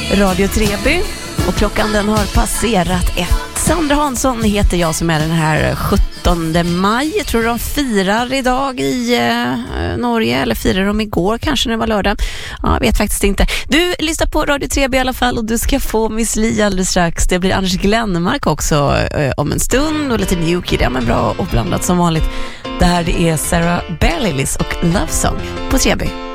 Radio Treby och klockan den har passerat 1. Sandra Hansson heter jag som är den här 17 maj. Jag tror de firar idag i Norge, eller firar de igår kanske när det var lördag. Ja, jag vet faktiskt inte. Du lyssnar på Radio Treby i alla fall och du ska få Miss Li alldeles strax. Det blir Anders Glenmark också om en stund och lite New Kid. Ja, men bra och blandat som vanligt. Det här det är Sarah Bareilles och Love Song på Treby.